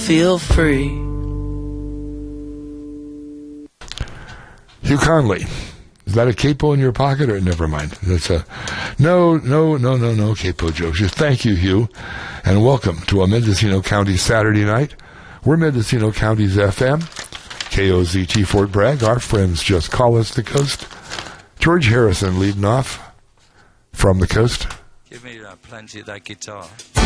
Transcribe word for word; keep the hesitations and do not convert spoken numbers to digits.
Feel free. Hugh Conley. Is that a capo in your pocket, or never mind? That's a no, no, no, no, no capo jokes. Just thank you, Hugh, and welcome to a Mendocino County Saturday night. We're Mendocino County's F M, K O Z T Fort Bragg. Our friends just call us the coast. George Harrison leading off from the coast. Give me that, plenty of that guitar.